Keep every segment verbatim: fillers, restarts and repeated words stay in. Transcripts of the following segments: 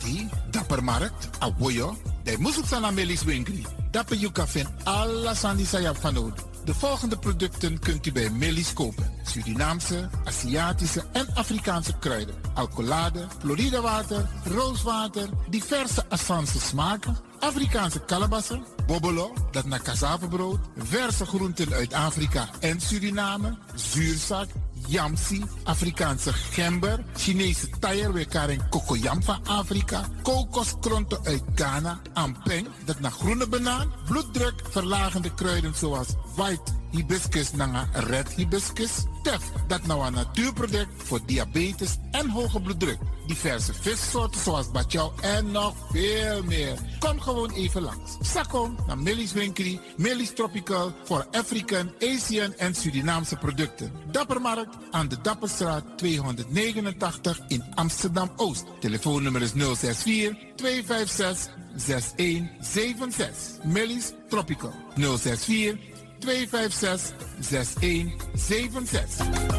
Asi, Dappermarkt, Aboyo, de Musuksana Melis Winkri. Dapper Yuka vindt alle Sandi Sayap van nodig. De volgende producten kunt u bij Melis kopen: Surinaamse, Aziatische en Afrikaanse kruiden, alcoholade, Florida water, rooswater, diverse Assange smaken, Afrikaanse kalebassen, bobbelo, dat naar cassavebrood, verse groenten uit Afrika en Suriname, zuurzak, yamsi, Afrikaanse gember, Chinese taier, wekaring kokoyam van Afrika, kokoskronten uit Ghana, ampeng, dat naar groene banaan, bloeddruk verlagende kruiden zoals white hibiscus naar red hibiscus, tef, dat nou een natuurproduct voor diabetes en hoge bloeddruk, diverse vissoorten zoals bachao en nog veel meer. Kom gewoon even langs. Sakkom naar Melis Winkri, Melis Tropical voor African, Asian en Surinaamse producten. Dappermarkt aan de Dapperstraat tweehonderdnegenentachtig in Amsterdam-Oost. Telefoonnummer is nul zes vier, twee vijf zes, zes een zeven zes. Melis Tropical nul zes vier, twee vijf zes, zes een zeven zes.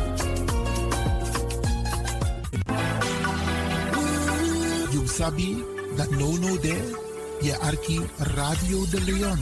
You sabi that no no there, je arki Radio de Leon.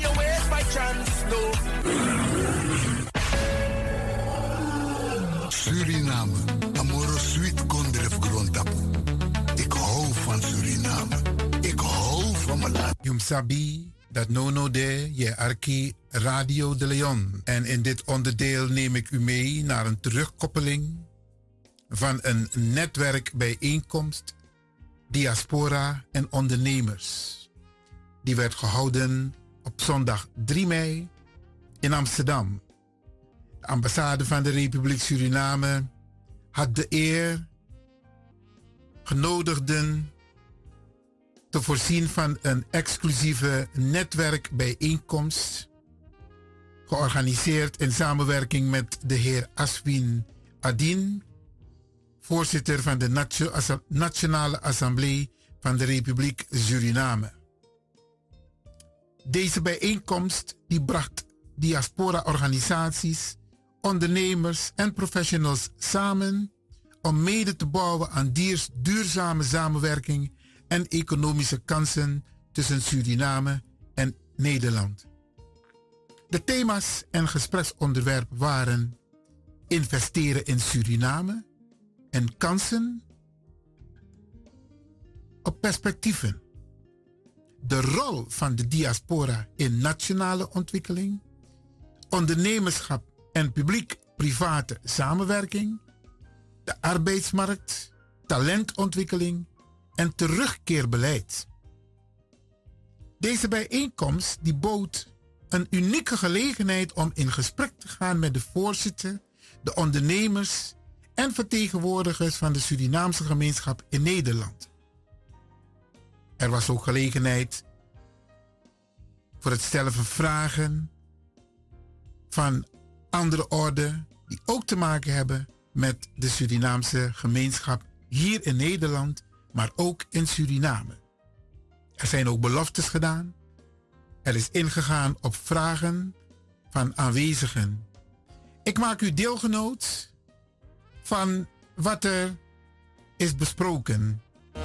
Suriname, amoro sweet kondref grondtapu. Ik hou van Suriname. Ik hou van mijn land. You sabi dat no no there, je arki Radio de Leon. En in dit onderdeel neem ik u mee naar een terugkoppeling van een netwerkbijeenkomst Diaspora en ondernemers. Die werd gehouden op zondag drie mei in Amsterdam. De ambassade van de Republiek Suriname had de eer genodigden te voorzien van een exclusieve netwerkbijeenkomst, georganiseerd in samenwerking met de heer Aswin Adin, voorzitter van de Nation- Nationale Assemblée van de Republiek Suriname. Deze bijeenkomst die bracht diaspora-organisaties, ondernemers en professionals samen om mede te bouwen aan diers- duurzame samenwerking en economische kansen tussen Suriname en Nederland. De thema's en gespreksonderwerpen waren investeren in Suriname en kansen op perspectieven. De rol van de diaspora in nationale ontwikkeling, ondernemerschap en publiek-private samenwerking, de arbeidsmarkt, talentontwikkeling en terugkeerbeleid. Deze bijeenkomst die bood een unieke gelegenheid om in gesprek te gaan met de voorzitter, de ondernemers en vertegenwoordigers van de Surinaamse gemeenschap in Nederland. Er was ook gelegenheid voor het stellen van vragen van andere orde die ook te maken hebben met de Surinaamse gemeenschap hier in Nederland, maar ook in Suriname. Er zijn ook beloftes gedaan. Er is ingegaan op vragen van aanwezigen. Ik maak u deelgenoot van wat er is besproken.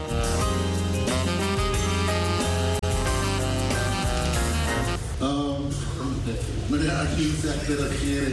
Um, meneer Archief zegt de regering.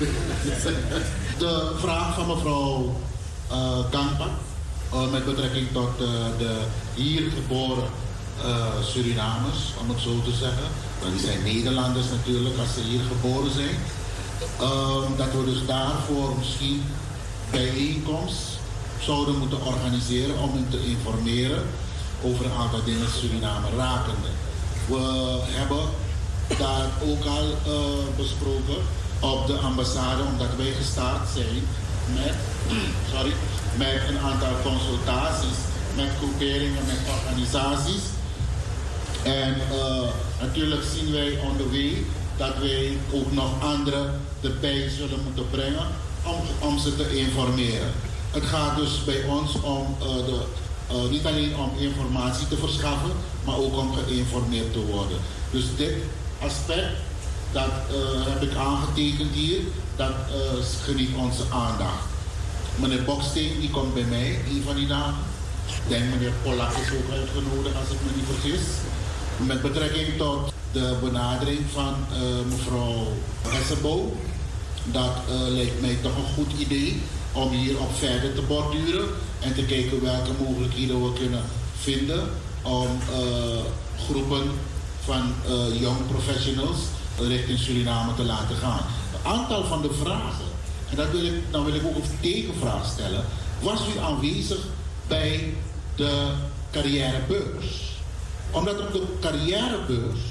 De vraag van mevrouw uh, Kampa uh, met betrekking tot uh, de hier geboren uh, Surinamers, om het zo te zeggen. Want die zijn Nederlanders natuurlijk als ze hier geboren zijn. Um, dat we dus daarvoor misschien bijeenkomst zouden moeten organiseren om hen te informeren over een aantal dingen Suriname rakende. We hebben daar ook al uh, besproken op de ambassade, omdat wij gestart zijn met, sorry, met een aantal consultaties met groeperingen, met organisaties. En uh, natuurlijk zien wij on the way dat wij ook nog anderen erbij zullen moeten brengen om, om ze te informeren. Het gaat dus bij ons om uh, de, uh, niet alleen om informatie te verschaffen, maar ook om geïnformeerd te worden. Dus dit aspect, dat uh, heb ik aangetekend hier, dat uh, geniet onze aandacht. Meneer Boksteen, die komt bij mij, een van die dagen. Ik denk meneer Polak is ook uitgenodigd, als ik me niet vergis. Met betrekking tot de benadering van uh, mevrouw Hessebo. Dat uh, lijkt mij toch een goed idee om hier op verder te borduren en te kijken welke mogelijkheden we kunnen vinden om uh, groepen van uh, young professionals richting Suriname te laten gaan. Een aantal van de vragen, en dat wil ik, dan wil ik ook een tegenvraag stellen. Was u aanwezig bij de carrièrebeurs? Omdat op de carrièrebeurs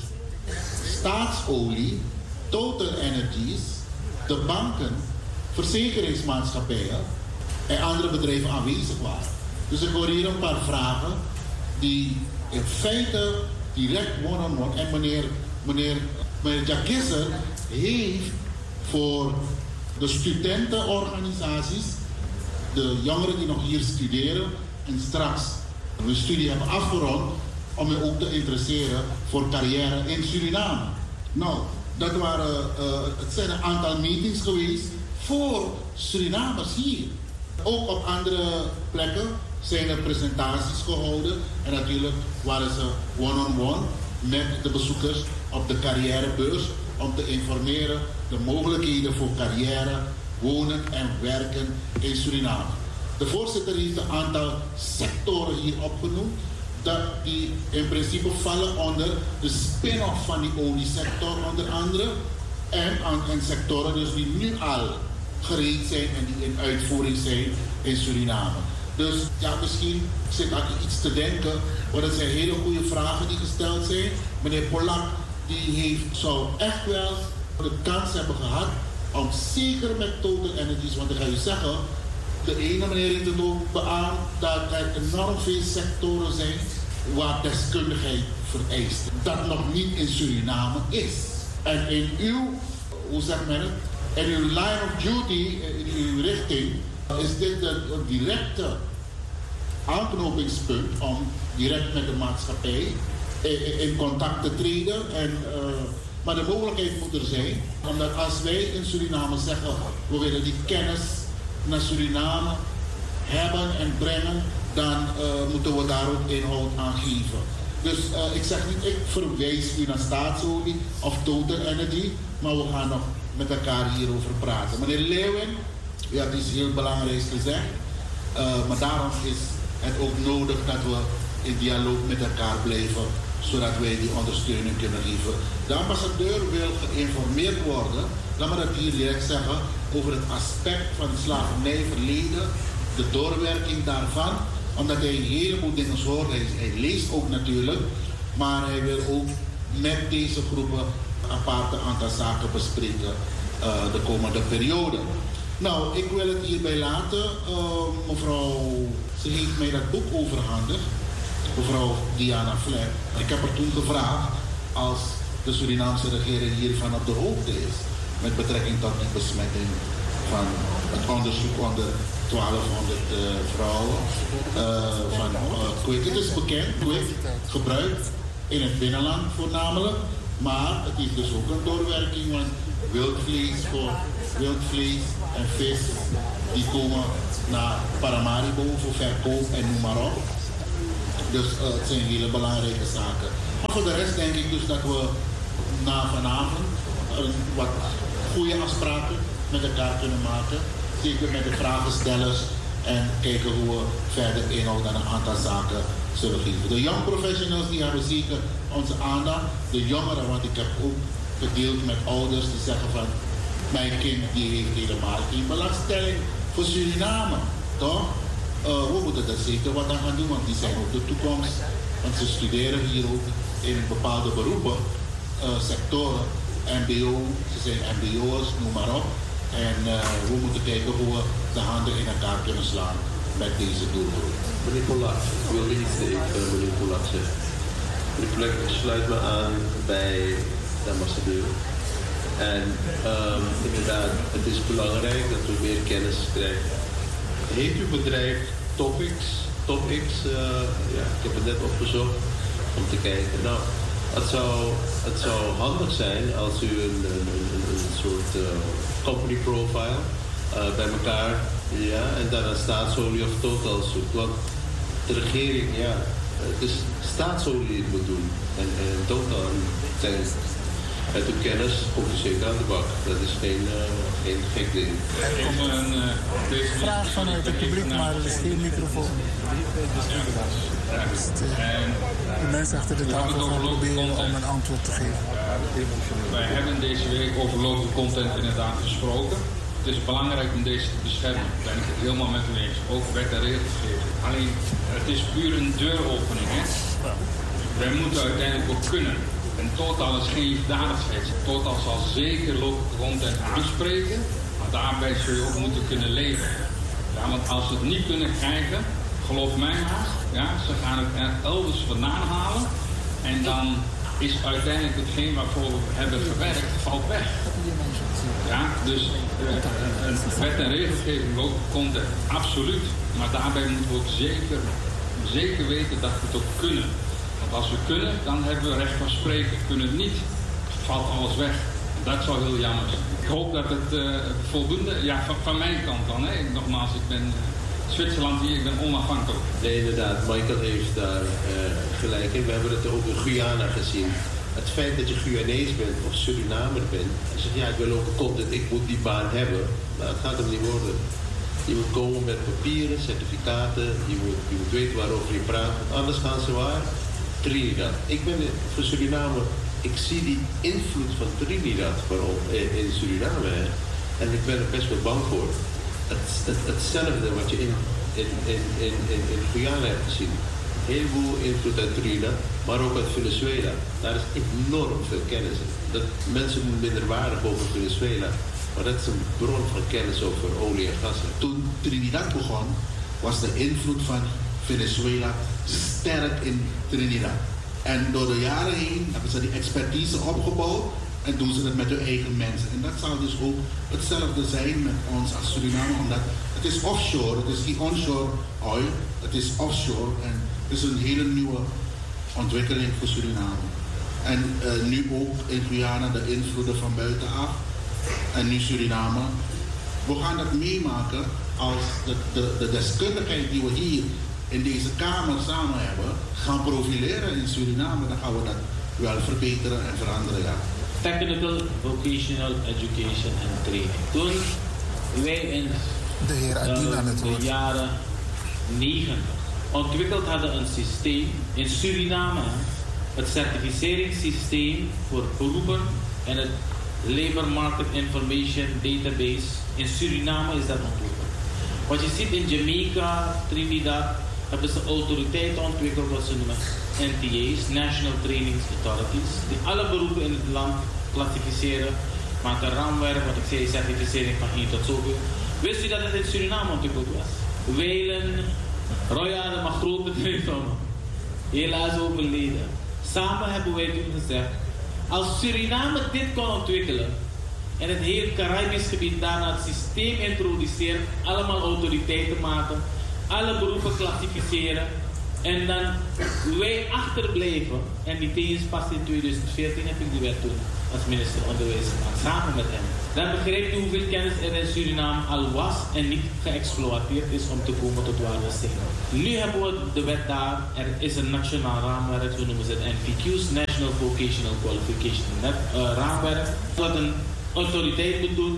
staatsolie, Total Energies, de banken, verzekeringsmaatschappijen en andere bedrijven aanwezig waren. Dus ik hoor hier een paar vragen die in feite direct one-on-one. En meneer, meneer, meneer Jagisser heeft voor de studentenorganisaties, de jongeren die nog hier studeren en straks hun studie hebben afgerond, om je ook te interesseren voor carrière in Suriname. Nou, dat waren, uh, het zijn een aantal meetings geweest voor Surinamers hier. Ook op andere plekken zijn er presentaties gehouden. En natuurlijk waren ze one-on-one met de bezoekers op de carrièrebeurs om te informeren de mogelijkheden voor carrière, wonen en werken in Suriname. De voorzitter heeft een aantal sectoren hier opgenoemd, dat die in principe vallen onder de spin-off van die oliesector onder andere. En, en sectoren dus die nu al gereed zijn en die in uitvoering zijn in Suriname. Dus ja, misschien zit aan iets te denken, want het zijn hele goede vragen die gesteld zijn. Meneer Polak die heeft, zou echt wel de kans hebben gehad om zeker met Total Energies, want ik ga u zeggen, de ene meneer heeft het ook beaamd dat er enorm veel sectoren zijn waar deskundigheid vereist. Dat nog niet in Suriname is. En in uw, hoe zegt men het, in uw line of duty, in uw richting, is dit een directe aanknopingspunt om direct met de maatschappij in contact te treden. En, uh, maar de mogelijkheid moet er zijn, omdat als wij in Suriname zeggen, we willen die kennis naar Suriname hebben en brengen, dan uh, moeten we daar ook inhoud aan geven. Dus uh, ik zeg niet, ik verwijs u naar staatsolie of Total Energy, maar we gaan nog met elkaar hierover praten. Meneer Leeuwen, ja, het is heel belangrijk gezegd, uh, maar daarom is het ook nodig dat we in dialoog met elkaar blijven, zodat wij die ondersteuning kunnen geven. De ambassadeur wil geïnformeerd worden, laat me dat hier direct zeggen, over het aspect van het slavernijverleden, de doorwerking daarvan, omdat hij een heleboel dingen hoort. Hij, hij leest ook natuurlijk, maar hij wil ook met deze groepen een aparte aantal zaken bespreken uh, de komende periode. Nou, ik wil het hierbij laten. Uh, mevrouw, ze heeft mij dat boek overhandigd, mevrouw Diana Vlek. Ik heb haar toen gevraagd, als de Surinaamse regering hiervan op de hoogte is, met betrekking tot die besmetting van het onderzoek onder twaalfhonderd uh, vrouwen uh, van uh, kwik. Het is bekend, kwik gebruikt in het binnenland voornamelijk, maar het heeft dus ook een doorwerking, want wildvlees, voor wildvlees en vis, die komen naar Paramaribo voor verkoop en noem maar op. Dus uh, het zijn hele belangrijke zaken. Maar voor de rest denk ik dus dat we na vanavond uh, wat goede afspraken met elkaar kunnen maken. Zeker met de vragenstellers en kijken hoe we verder inhoud aan een aantal zaken zullen geven. De young professionals die hebben zeker onze aandacht. De jongeren, want ik heb ook gedeeld met ouders die zeggen van mijn kind die heeft helemaal geen belangstelling voor Suriname. Toch? Uh, we moeten daar zeker wat aan gaan doen, want die zijn ook de toekomst. Want ze studeren hier ook in bepaalde beroepen, uh, sectoren, M B O, ze zijn M B O'ers, noem maar op. En uh, we moeten kijken hoe we de handen in elkaar kunnen slaan met deze doelgroep. Meneer Polak, ik wil iets tegen uh, meneer Polak zeggen. Meneer Polak, ik sluit me aan bij de ambassadeur. En um, inderdaad, het is belangrijk dat we meer kennis krijgen. Heeft uw bedrijf Topics? Topics, uh, ja, ik heb het net opgezocht om te kijken. Nou, het zou, het zou handig zijn als u een, een, een, een soort uh, company profile uh, bij elkaar, ja, en dan een staatsolie of total zoekt. Want de regering, ja, het is staatsolie die het moet doen. En, en totaal zijn het de kennis komt er zeker aan de bak. Dat is geen, uh, geen gek ding. Er komt een uh, vraag vanuit het publiek, maar er is geen microfoon. Ja. Dus de, de mensen achter de tafel gaan proberen om een antwoord te geven. Wij hebben deze week over local content inderdaad gesproken. Het is belangrijk om deze te beschermen. Daar ben ik het helemaal met u eens. Ook wet en regelgeving. Alleen, het is puur een deuropening. Hè? Wij moeten uiteindelijk ook kunnen. En Total is geen liefdadigheid. Total zal zeker local content aanspreken. Maar daarbij zul je ook moeten kunnen leven. Ja, want als we het niet kunnen krijgen, geloof mij maar, ja, ze gaan het er elders vandaan halen. En dan is uiteindelijk hetgeen waarvoor we hebben gewerkt, valt weg. Ja, dus uh, een wet en regelgeving komt er absoluut. Maar daarbij moeten we ook zeker, zeker weten dat we het ook kunnen. Want als we kunnen, dan hebben we recht van spreken. Kunnen we het niet, valt alles weg. Dat zou heel jammer zijn. Ik hoop dat het uh, voldoende, ja, van, van mijn kant dan. Hè. Nogmaals, ik ben uh, Zwitserland hier, ik ben onafhankelijk. Nee, inderdaad, Michael heeft daar uh, gelijk in. We hebben het ook in Guyana gezien. Het feit dat je Guyanees bent of Surinamer bent, en zegt ja, ik wil ook content, ik moet die baan hebben. Nou, het gaat hem niet worden. Je moet komen met papieren, certificaten, je moet, je moet weten waarover je praat. Want anders gaan ze waar? Trinidad. Ik ben voor Suriname, ik zie die invloed van Trinidad vooral in Suriname. Hè. En ik ben er best wel bang voor. Het, het, hetzelfde wat je in, in, in, in, in, in Guyana hebt gezien. Een heleboel invloed uit Trinidad, maar ook uit Venezuela. Daar is enorm veel kennis in. Dat mensen doen minderwaardig over Venezuela. Maar dat is een bron van kennis over olie en gas. Toen Trinidad begon, was de invloed van Venezuela sterk in Trinidad. En door de jaren heen hebben ze die expertise opgebouwd en doen ze het met hun eigen mensen. En dat zal dus ook hetzelfde zijn met ons als Suriname, omdat het is offshore, het is niet onshore oil, het is offshore en het is een hele nieuwe ontwikkeling voor Suriname. En uh, nu ook in Guyana de invloeden van buitenaf en nu Suriname. We gaan dat meemaken als de, de, de deskundigheid die we hier in deze kamer samen hebben, gaan profileren in Suriname, dan gaan we dat wel verbeteren en veranderen, ja. Technical Vocational Education and Training. Toen wij in de, heer Adina uh, de jaren negentig ontwikkeld hadden een systeem in Suriname, het certificeringssysteem voor beroepen en het Labor Market Information Database. In Suriname is dat ontwikkeld. Wat je ziet in Jamaica, Trinidad, hebben ze autoriteiten ontwikkeld wat ze noemen N T A's, National Training Authorities, die alle beroepen in het land klassificeren, maken raamwerk, wat ik zei, certificering van één tot zoveel. Wist u dat het in Suriname ontwikkeld was? Welen, Royale, maar groot bedrijf van me. Helaas overleden. Samen hebben wij toen gezegd, als Suriname dit kon ontwikkelen en het hele Caribisch gebied daarna het systeem introduceert, allemaal autoriteiten maken, alle beroepen klassificeren en dan wij achterblijven. En niet eens pas in twintig veertien heb ik die wet toen als minister onderwijs gemaakt, samen met hem. Dan begrijpt u hoeveel kennis er in Suriname al was en niet geëxploiteerd is om te komen tot waar we zijn. Nu hebben we de wet daar, er is een nationaal raamwerk, zo noemen ze het N V Q's, National Vocational Qualification Net, uh, raamwerk, wat een autoriteit moet doen.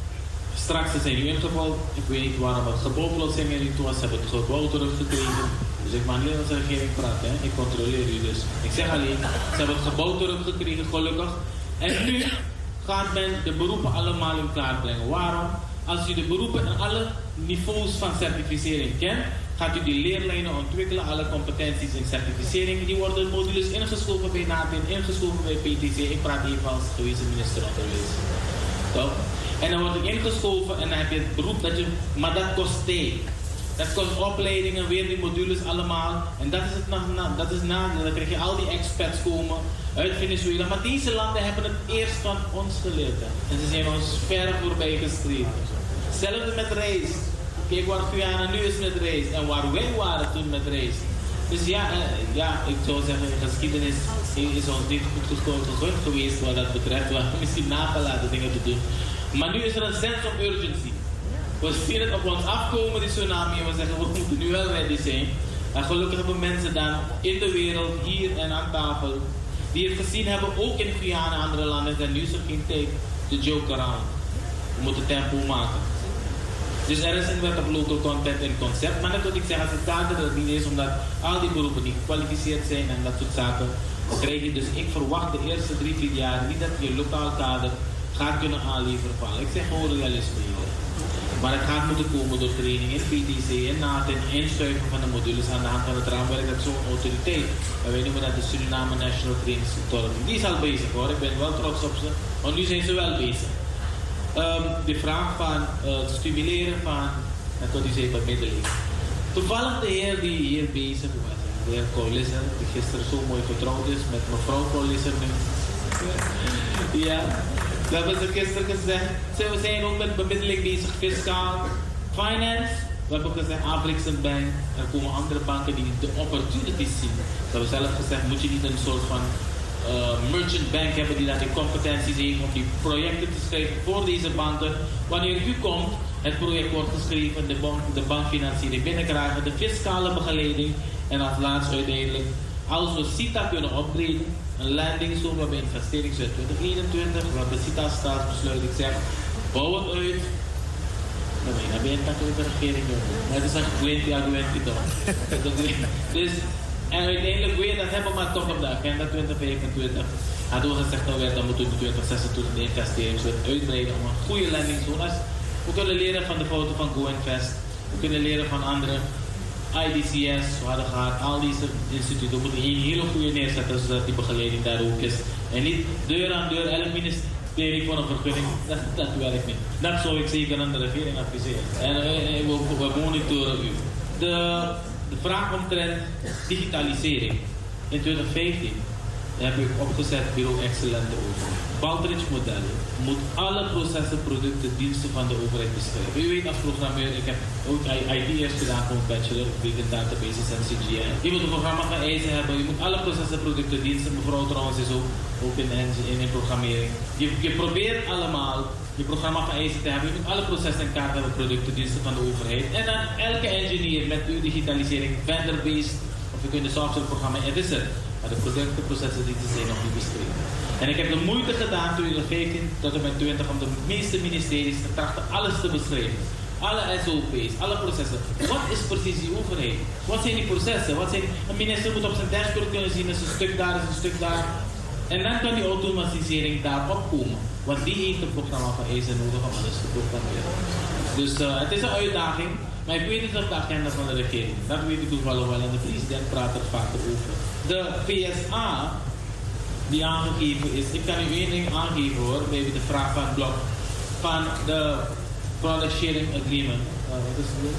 Straks is in ieder geval, ik weet niet waarom het gebouw plotseling er niet was, ze hebben het gebouw teruggekregen. Dus ik mag niet als de regering praten, hè? Ik controleer u dus. Ik zeg alleen, ze hebben het gebouw teruggekregen, gelukkig. En nu gaat men de beroepen allemaal in kaart brengen. Waarom? Als u de beroepen en alle niveaus van certificering kent, gaat u die leerlijnen ontwikkelen, alle competenties in certificering. Die worden modules ingeschoven bij N A T I N, ingeschoven bij P T C. Ik praat even als gewezen minister onderwijs. Toch? En dan wordt het ingeschoven en dan heb je het beroep dat je, maar dat kost tijd. Dat kost opleidingen, weer die modules allemaal. En dat is het na, dat is nadeel. Dan krijg je al die experts komen uit Venezuela. Maar deze landen hebben het eerst van ons geleerd. Hè. En ze zijn ons ver voorbij gestreden. Hetzelfde met reis. Kijk waar Guyana nu is met reis. En waar wij waren toen met reis. Dus ja, eh, ja ik zou zeggen, geschiedenis is ons niet goed gegund geweest wat dat betreft. We hebben misschien nagelaten dingen te doen. Maar nu is er een sense of urgency. We zien het op ons afkomen, die tsunami, en we zeggen we moeten nu wel ready zijn. En gelukkig hebben mensen dan in de wereld, hier en aan tafel, die het gezien hebben, ook in Guyana en andere landen. En nu is er geen tijd de joker aan. We moeten tempo maken. Dus er is een wet op local content en concept. Maar net wat ik zeg, als het kader er niet is, omdat al die beroepen niet gekwalificeerd zijn en dat soort zaken, krijg je dus, ik verwacht de eerste drie, vier jaar niet dat je lokaal kader gaat kunnen aanleveren vallen. Ik zeg gewoon realisme hier. Maar het gaat moeten komen door training in P T C en N A T en inschuiven van de modules aan de hand van het raamwerk dat zo'n autoriteit. En wij noemen dat de Suriname National Training Authority. Die is al bezig hoor, ik ben wel trots op ze, want nu zijn ze wel bezig. Um, de vraag van uh, het stimuleren van het wat u zei bemiddeling. Toevallig de heer die hier bezig was, de heer Collisser, die gisteren zo mooi getrouwd is met mevrouw Collisser nu. Ja, dat hebben ze gisteren gezegd. We zijn ook met bemiddeling bezig, fiscaal, finance. We hebben gezegd, African Bank, er komen andere banken die de opportunities zien. We hebben zelf gezegd, moet je niet een soort van Uh, merchant bank hebben die dat de competenties heeft om die projecten te schrijven voor deze banken. Wanneer u komt, het project wordt geschreven, de, bank, de bankfinanciering binnenkrijgen, de fiscale begeleiding en als laatst uiteindelijk, als we CITA kunnen optreden, een landing zone, we hebben investeringswet twintig eenentwintig, we hebben CITA staatsbesluit, ik zeg, bouw het uit. Nou, dan ben je het ook de regering doen. Maar het is een twintig jaar twintig toch. Dus en uiteindelijk wil je dat hebben, maar toch op de agenda twintig vijfentwintig. En toen gezegd nou werd, dan moeten we twintig zesentwintig de investeringswet uitbreiden om een goede landingszone. We kunnen leren van de fouten van GoInvest. We kunnen leren van andere I D C S, we hadden gehad, al deze instituten. We moeten een hele goede neerzetten zodat die begeleiding daar ook is. En niet deur aan deur, elk ministerie voor een vergunning. Dat, dat werkt niet. Dat zou ik zeker aan de regering adviseren. En uh, we, we monitoren u. De, De vraag omtrent digitalisering. In twintig vijftien heb ik opgezet Bureau Excellente Overheid. Baldrich model moet alle processen, producten, diensten van de overheid beschrijven. U weet als programmeur, ik heb ook I D F's gedaan voor een bachelor, Big Databases en C G I. Je moet een programma van eisen hebben, je moet alle processen, producten, diensten, mevrouw trouwens is ook, ook in, in, in programmering. Je, je probeert allemaal je programma van eisen te hebben. Je moet alle processen in kaart hebben, producten, diensten van de overheid. En dan elke engineer met uw digitalisering, vendor-based, of je kunt een softwareprogramma, het is het. Maar de producten, processen, diensten zijn nog niet beschreven. En ik heb de moeite gedaan twintig vijftien tot en met twintig om de meeste ministeries te trachten alles te beschrijven. Alle S O P's, alle processen. Wat is precies die overheid? Wat zijn die processen? Wat zijn... Een minister moet op zijn dashboard kunnen zien, is een stuk daar, is een stuk daar. En dan kan die automatisering daarop komen. Want die heeft een programma van eisen nodig om alles te programmeren. Dus uh, het is een uitdaging, maar ik weet het op de agenda van de regering. Dat weet ik toevallig wel en de president praat er vaak over. De P S A die aangegeven is, ik kan u één ding aangeven hoor, we hebben de vraag van het blok van de Product Sharing Agreement. Uh, wat is het?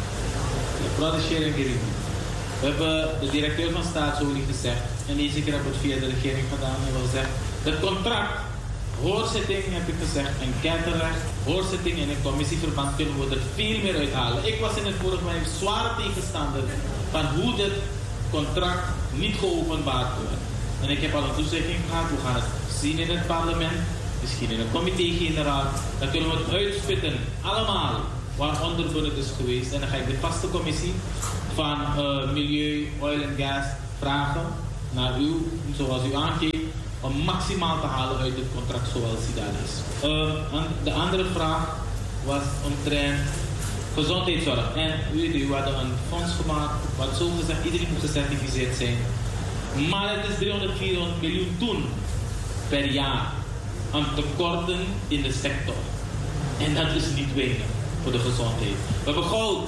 De Product Sharing Agreement. We hebben de directeur van Staatsolie gezegd, en deze keer hebben we het via de regering gedaan, en we gezegd, het contract, hoorzitting heb ik gezegd, en kenterrecht, hoorzitting en een commissieverband kunnen we er veel meer uithalen. Ik was in het vorige moment zware tegenstander van hoe dit contract niet geopenbaard wordt. En ik heb al een toezegging gehad, we gaan het zien in het parlement, misschien in een comité-generaal, dan kunnen we het uitspitten, allemaal, waaronder het is geweest. En dan ga ik de vaste commissie van uh, Milieu, Oil en Gas vragen naar u, zoals u aangeeft, om maximaal te halen uit het contract zoals die daar is. Uh, de andere vraag was omtrent gezondheidszorg. En u weet u, we hadden een fonds gemaakt, wat zo gezegd, iedereen moet gecertificeerd zijn. Maar het is driehonderd, vierhonderd miljoen toen per jaar aan tekorten in de sector. En dat is niet weinig voor de gezondheid. We hebben goud,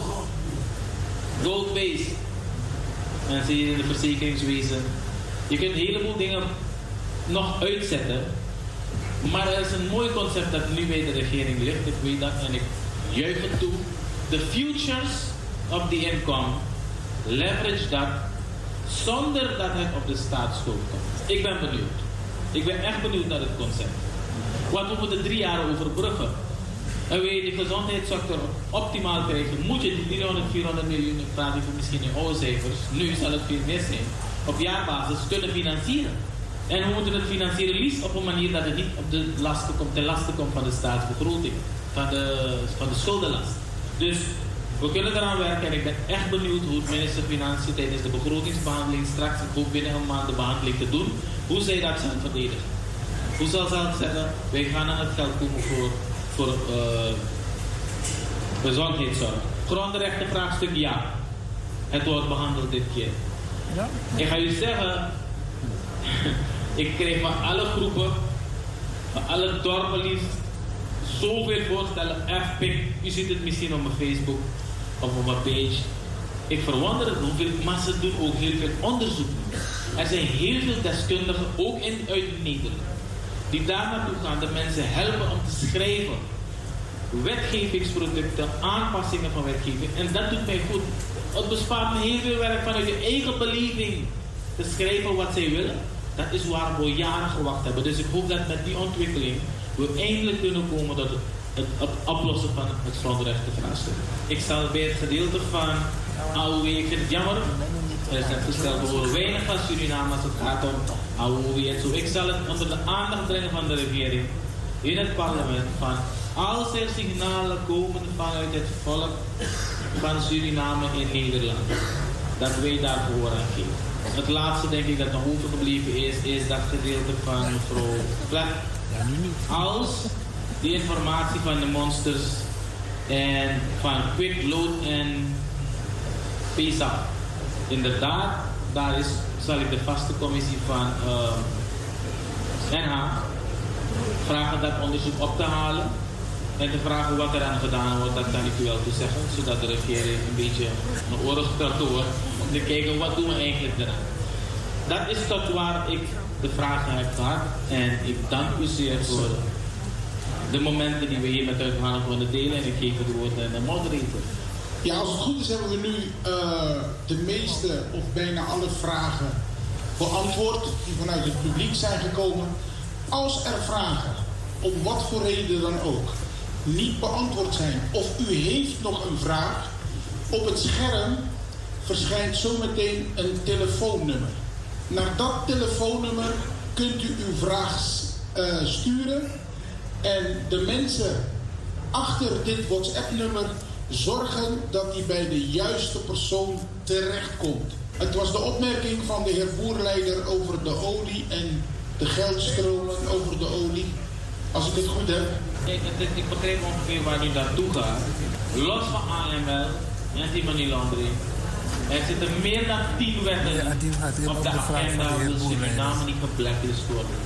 gold-based. En zie je in de verzekeringswezen. Je kunt een heleboel dingen nog uitzetten. Maar er is een mooi concept dat nu bij de regering ligt. Ik weet dat en ik juich het toe. The futures of the income, leverage dat zonder dat het op de staatsschuld komt. Ik ben benieuwd. Ik ben echt benieuwd naar het concept. Wat we moeten drie jaar overbruggen. En wil je de gezondheidssector optimaal krijgen, moet je die driehonderd, vierhonderd miljoen, ik praat even misschien in oude cijfers, nu zal het veel meer zijn, op jaarbasis kunnen financieren. En we moeten het financieren liefst op een manier dat het niet op de lasten komt, ten laste komt van de staatsbegroting, van de, van de schuldenlast. Dus We kunnen eraan werken en ik ben echt benieuwd hoe het minister Financiën tijdens de begrotingsbehandeling straks, ik hoop binnen een maand de behandeling te doen, hoe zij dat zal verdedigen. Hoe zal ze zeggen, wij gaan aan het geld komen voor, voor uh, gezondheidszorg. Grondrechtenvraagstuk, ja. Het wordt behandeld dit keer. Ja? Ik ga u zeggen, ik kreeg van alle groepen, van alle dorpen liefst, zoveel voorstellen. F P, u ziet het misschien op mijn Facebook of op mijn page. Ik verwonder het hoeveel, maar ze doen ook heel veel onderzoek. Er zijn heel veel deskundigen, ook in, uit Nederland, die daar naartoe gaan, de mensen helpen om te schrijven. Wetgevingsproducten, aanpassingen van wetgeving. En dat doet mij goed. Het bespaart me heel veel werk vanuit je eigen beleving te schrijven wat zij willen. Dat is waar we jaren gewacht hebben. Dus ik hoop dat met die ontwikkeling we eindelijk kunnen komen tot het, het, het oplossen van het grondrechtenvraagstuk. Ik zal bij het gedeelte van A O W, ik vind het jammer. Er is net gesteld, we horen weinig van Suriname als het gaat om A O W en zo. Ik zal het onder de aandacht brengen van de regering in het parlement van als er signalen komen vanuit het volk van Suriname in Nederland, dat wij daar gehoor aan geven. Het laatste denk ik dat nog overgebleven is, is dat gedeelte van mevrouw Vlek. Als die informatie van de monsters en van Quick Load en P S A P, inderdaad, daar is, zal ik de vaste commissie van uh, N H vragen dat onderzoek op te halen. En te vragen wat er aan gedaan wordt, dat kan ik u wel toezeggen. Zodat de regering een beetje naar oren getrokken wordt. Om te kijken, wat doen we eigenlijk eraan. Dat is tot waar ik de vragen heb gehad. En ik dank u zeer voor de momenten die we hier met elkaar gaan kunnen delen. En ik geef het woord aan de moderator. Ja, als het goed is hebben we nu uh, de meeste of bijna alle vragen beantwoord. Die vanuit het publiek zijn gekomen. Als er vragen, om wat voor reden dan ook, niet beantwoord zijn of u heeft nog een vraag, op het scherm verschijnt zometeen een telefoonnummer. Naar dat telefoonnummer kunt u uw vraag uh, sturen en de mensen achter dit WhatsApp-nummer zorgen dat die bij de juiste persoon terechtkomt. Het was de opmerking van de heer Boerleider over de olie en de geldstromen over de olie. Als ik het goed heb. Ik, ik begreep ongeveer waar u naartoe gaat. Los van A M L, anti-money laundering. Er zitten meer dan tien wetten ja, op de agenda wil Suriname niet geblacklist worden.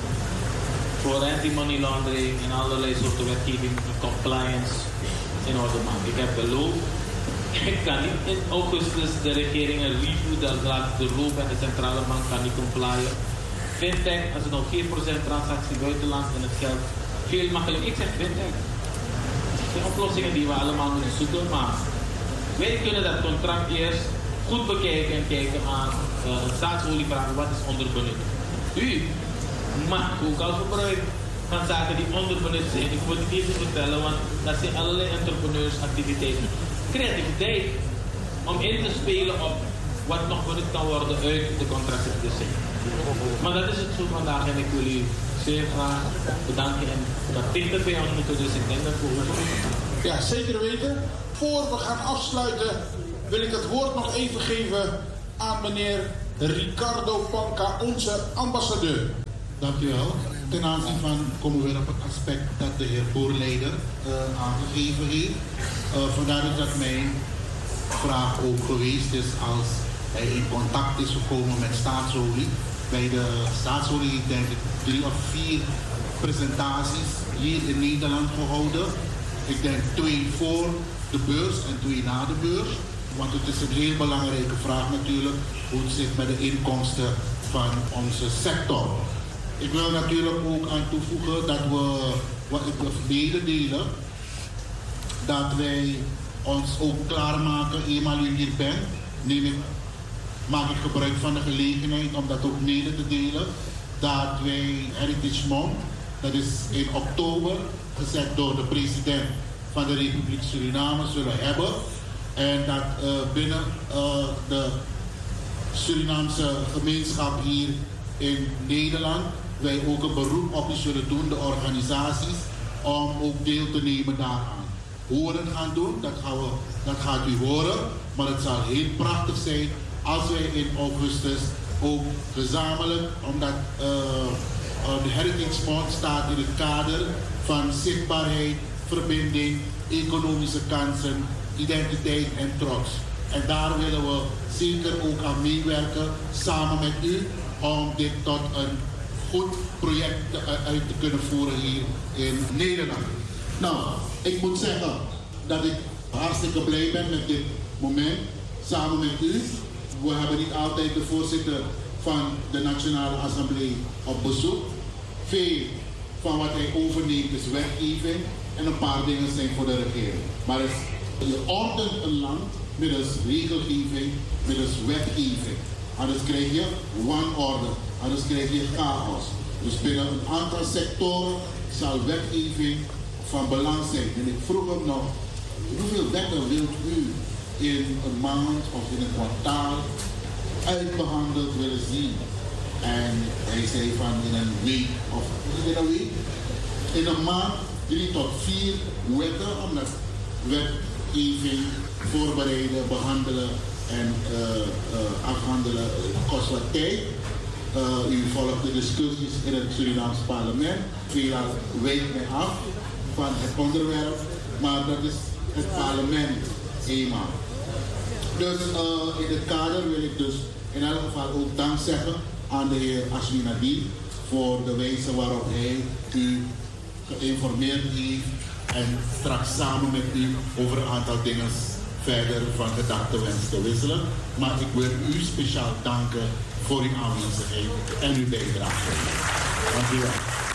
Voor anti-money laundering en allerlei soorten wetgeving en compliance in orde maken. Ik heb beloofd, ik kan niet in augustus de regering een review, dat laat de loop en de centrale bank kan niet complyen. Fintech, als er nog geen procent transactie buitenland en het geld veel makkelijk. Ik zeg fintech. Dat zijn oplossingen die we allemaal moeten zoeken, maar wij kunnen dat contract eerst goed bekijken en kijken aan uh, het staatsolie vragen wat is onderbenut. U mag ook al gebruik van zaken die onderbenut zijn. Ik moet het niet eens vertellen, want dat zijn allerlei entrepreneursactiviteiten. Creativiteit om in te spelen op wat nog benut kan worden uit de contracten die er zijn. Maar dat is het voor vandaag en ik wil u zeer graag bedanken en dat dichter bij ons moeten, dus ik denk dat we ja, zeker weten. Voor we gaan afsluiten wil ik het woord nog even geven aan meneer Ricardo Panca, onze ambassadeur. Dank u wel. Ten aanzien van komen we weer op het aspect dat de heer Boerleider uh, aangegeven heeft. Uh, vandaar is dat mijn vraag ook geweest is als hij in contact is gekomen met staatsolie. Bij de staatsolie denk ik drie of vier presentaties hier in Nederland gehouden. Ik denk twee voor de beurs en twee na de beurs. Want het is een heel belangrijke vraag natuurlijk hoe het zit met de inkomsten van onze sector. Ik wil natuurlijk ook aan toevoegen dat we, wat ik wil mededelen, dat wij ons ook klaarmaken, eenmaal u hier bent, neem ik, maak ik gebruik van de gelegenheid om dat ook mede te delen, dat wij Heritage Month, dat is in oktober gezet door de president van de Republiek Suriname, zullen hebben. En dat uh, binnen uh, de Surinaamse gemeenschap hier in Nederland wij ook een beroep op u zullen doen, de organisaties, om ook deel te nemen daaraan. hoe we het gaan doen, dat, gaan we, dat gaat u horen. Maar het zal heel prachtig zijn als wij in augustus ook gezamenlijk, omdat uh, uh, de Heritage Month staat in het kader van zichtbaarheid, verbinding, economische kansen, identiteit en trots. En daar willen we zeker ook aan meewerken, samen met u, om dit tot een goed project uit te kunnen voeren hier in Nederland. Nou, ik moet zeggen dat ik hartstikke blij ben met dit moment, samen met u. We hebben niet altijd de voorzitter van de Nationale Assemblée op bezoek. Veel van wat hij overneemt is wetgeving en een paar dingen zijn voor de regering. Maar is, je ordent een land middels regelgeving, middels wetgeving. Anders krijg je wanorde, anders krijg je chaos. Dus binnen een aantal sectoren zal wetgeving van belang zijn. En ik vroeg hem nog, hoeveel wetten wilt u in een maand of in een kwartaal uitbehandeld willen zien? En hij zei van in een week, of in een week, in een maand drie tot vier wetten, omdat wetgeving voorbereiden, behandelen en uh, uh, afhandelen kost wat tijd. Uh, u volgt de discussies in het Surinaams parlement. Veelal wijkt mij af van het onderwerp, maar dat is het parlement eenmaal. Dus uh, in het kader wil ik dus in elk geval ook dank zeggen aan de heer Ashwinadi voor de wijze waarop hij u geïnformeerd heeft en straks samen met u over een aantal dingen verder van gedachtenwens te wisselen. Maar ik wil u speciaal danken voor uw aanwezigheid en uw bijdrage. Dank u wel.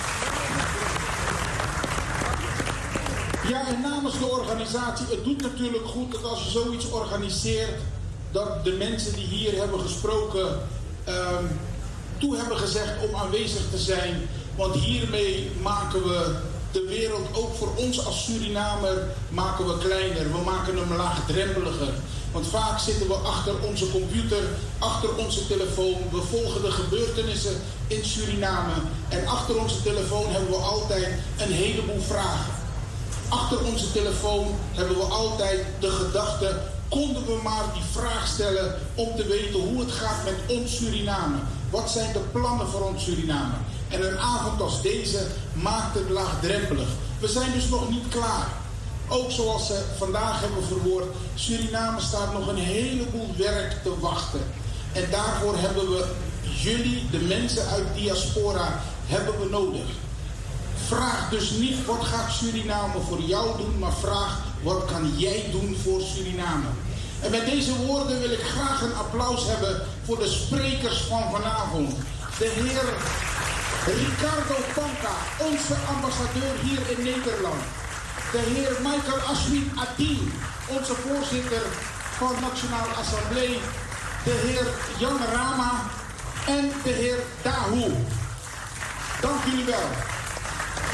Ja, en namens de organisatie, het doet natuurlijk goed dat als je zoiets organiseert, dat de mensen die hier hebben gesproken um, toe hebben gezegd om aanwezig te zijn. Want hiermee maken we de wereld ook voor ons als Surinamer maken we kleiner. We maken hem laagdrempeliger. Want vaak zitten we achter onze computer, achter onze telefoon. We volgen de gebeurtenissen in Suriname. En achter onze telefoon hebben we altijd een heleboel vragen. Achter onze telefoon hebben we altijd de gedachte, konden we maar die vraag stellen om te weten hoe het gaat met ons Suriname. Wat zijn de plannen voor ons Suriname? En een avond als deze maakt het laagdrempelig. We zijn dus nog niet klaar. Ook zoals ze vandaag hebben verwoord, Suriname staat nog een heleboel werk te wachten. En daarvoor hebben we jullie, de mensen uit diaspora, hebben we nodig. Vraag dus niet wat gaat Suriname voor jou doen, maar vraag wat kan jij doen voor Suriname. En met deze woorden wil ik graag een applaus hebben voor de sprekers van vanavond. De heer Ricardo Panca, onze ambassadeur hier in Nederland. De heer Michael Ashwin Adil, onze voorzitter van Nationale Assemblée. De heer Jan Rama en de heer Dahu. Dank jullie wel.